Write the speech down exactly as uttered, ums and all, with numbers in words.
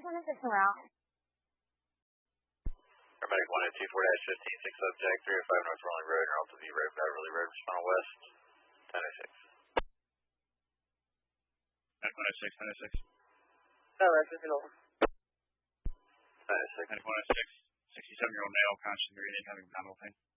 one oh six morale. Paramedic one oh two four fifteen, six subject, three oh five North Rolling Road, North View Road, Beverly Road, respond west, ten oh six. Medic one oh six, ten oh six. Oh, that's just an over. ten oh six. Medic one oh six, sixty-seven year old male, conscious and breathing, having abdominal pain.